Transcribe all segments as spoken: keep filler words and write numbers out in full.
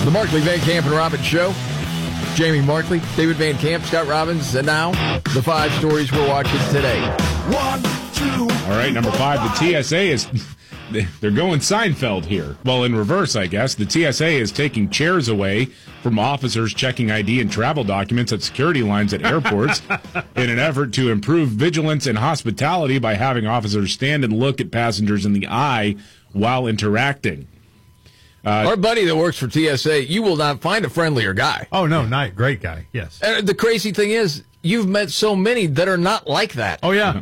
The Markley, Van Camp, and Robbins Show. Jamie Markley, David Van Camp, Scott Robbins, and now the five stories we're watching today. One, two. All right, number five, the T S A is... They're going Seinfeld here. Well, in reverse, I guess. The T S A is taking chairs away from officers checking I D and travel documents at security lines at airports in an effort to improve vigilance and hospitality by having officers stand and look at passengers in the eye while interacting. Uh, Our buddy that works for T S A, you will not find a friendlier guy. Oh, no, not great guy, yes. And the crazy thing is, you've met so many that are not like that. Oh, yeah.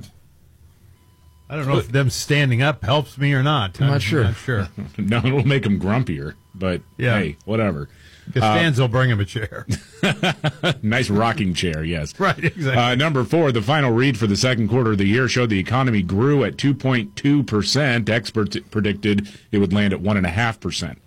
I don't know if them standing up helps me or not. I'm not sure. Not sure. No, it'll make them grumpier, but yeah. Hey, whatever. Costanza uh, will bring him a chair. Nice rocking chair, yes. Right, exactly. Uh, number four, the final read for the second quarter of the year showed the economy grew at two point two percent. Experts predicted it would land at one point five percent.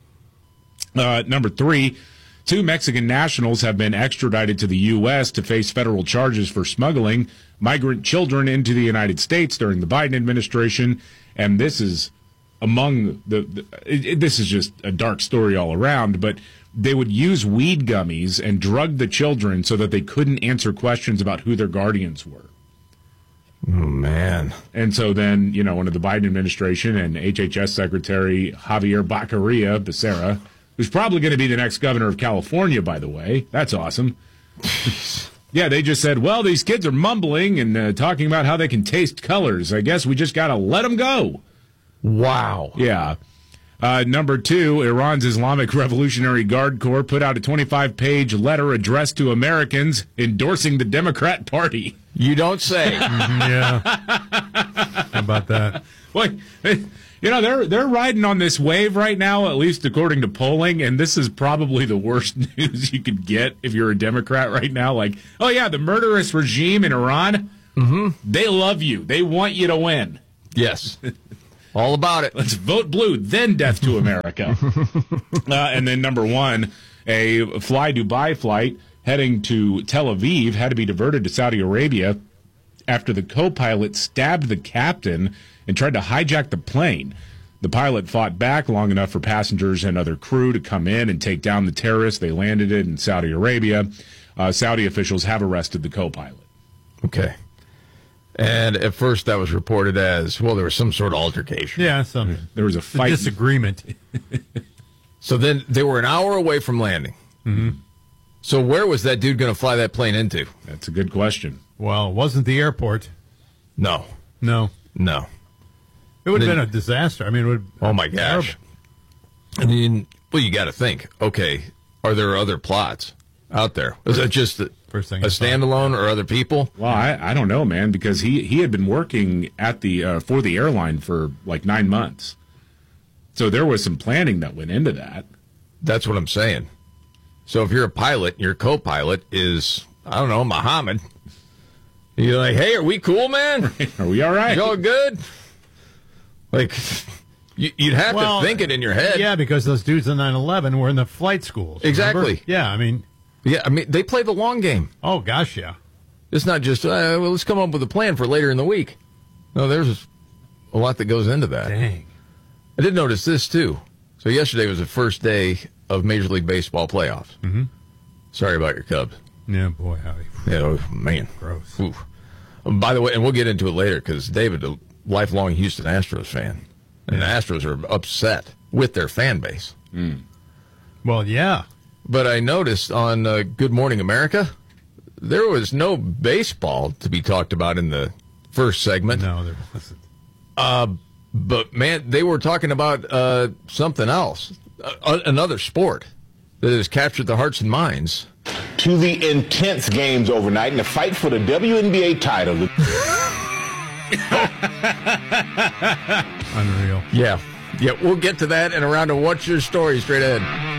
Uh, number three, two Mexican nationals have been extradited to the U S to face federal charges for smuggling migrant children into the United States during the Biden administration. And this is among the, the it, it, this is just a dark story all around, but they would use weed gummies and drug the children so that they couldn't answer questions about who their guardians were. Oh, man. And so then, you know, under the Biden administration and H H S Secretary Javier Baccaria Becerra, who's probably going to be the next governor of California, by the way. That's awesome. Yeah, they just said, well, these kids are mumbling and uh, talking about how they can taste colors. I guess we just got to let them go. Wow. Yeah. Uh, number two, Iran's Islamic Revolutionary Guard Corps put out a twenty-five page letter addressed to Americans endorsing the Democrat Party. You don't say. Yeah. How about that? Well, you know, they're they're riding on this wave right now, at least according to polling, and this is probably the worst news you could get if you're a Democrat right now. Like, oh, yeah, the murderous regime in Iran, mm-hmm. They love you. They want you to win. Yes. All about it. Let's vote blue, then death to America. uh, and then number one, a Fly Dubai flight heading to Tel Aviv had to be diverted to Saudi Arabia after the co-pilot stabbed the captain and tried to hijack the plane. The pilot fought back long enough for passengers and other crew to come in and take down the terrorists. They landed it in Saudi Arabia. Uh, Saudi officials have arrested the co-pilot. Okay. And at first that was reported as, well, there was some sort of altercation. Yeah, some. There was a fight. A disagreement. So then they were an hour away from landing. Mm-hmm. So where was that dude going to fly that plane into? That's a good question. Well, it wasn't the airport. No. No. No. It would have been a disaster. I mean, it would. Oh, my gosh. I mean, well, you got to think, okay, are there other plots out there? Is that just a, First thing a standalone or other people? Well, I, I don't know, man, because he, he had been working at the uh, for the airline for like nine months. So there was some planning that went into that. That's what I'm saying. So if you're a pilot, your co-pilot is, I don't know, Muhammad. You're like, hey, are we cool, man? Are we all right? You all good? Like, you'd have well, to think it in your head. Yeah, because those dudes in nine eleven were in the flight schools. Exactly. Remember? Yeah, I mean. Yeah, I mean, they play the long game. Oh, gosh, yeah. It's not just, uh, well, let's come up with a plan for later in the week. No, there's a lot that goes into that. Dang. I did notice this, too. So yesterday was the first day of Major League Baseball playoffs. Mm-hmm. Sorry about your Cubs. Yeah, boy, howdy. Yeah, oh, man. Gross. Oof. By the way, and we'll get into it later, because David, a lifelong Houston Astros fan, and yeah. the Astros are upset with their fan base. Mm. Well, yeah. But I noticed on uh, Good Morning America, there was no baseball to be talked about in the first segment. No, there wasn't. Uh, but, man, they were talking about uh, something else, uh, another sport that has captured the hearts and minds. To the intense games overnight in the fight for the W N B A title. Unreal. Yeah. Yeah, we'll get to that and around to What's Your Story straight ahead.